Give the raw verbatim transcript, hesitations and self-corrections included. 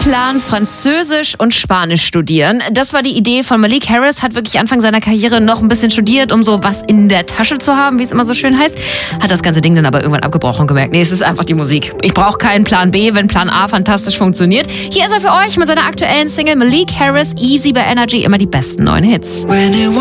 Plan Französisch und Spanisch studieren. Das war die Idee von Malik Harris, hat wirklich Anfang seiner Karriere noch ein bisschen studiert, um so was in der Tasche zu haben, wie es immer so schön heißt. Hat das ganze Ding dann aber irgendwann abgebrochen und gemerkt, nee, es ist einfach die Musik. Ich brauche keinen Plan B, wenn Plan A fantastisch funktioniert. Hier ist er für euch mit seiner aktuellen Single Malik Harris, Easy bei Energy, immer die besten neuen Hits.